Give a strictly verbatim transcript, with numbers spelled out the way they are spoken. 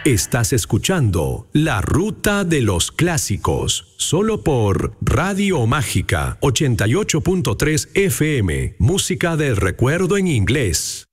Estás escuchando La Ruta de los Clásicos, solo por Radio Mágica ochenta y ocho punto tres F M, música del recuerdo en inglés.